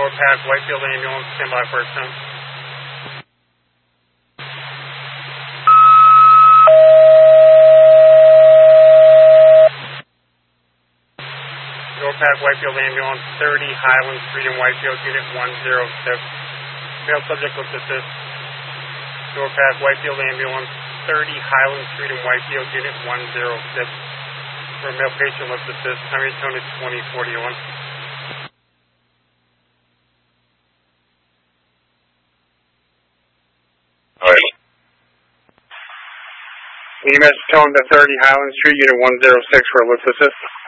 Pack, Whitefield ambulance, stand by for attempt. Pack, Whitefield ambulance, 30 Highland Street in Whitefield, unit 106. Male subject with assist. Pack, Whitefield ambulance, 30 Highland Street in Whitefield, unit 106. For a male patient with assist, time returned is 2041. Alright. EMS tone to 30 Highland Street, unit 106 for a lift assist.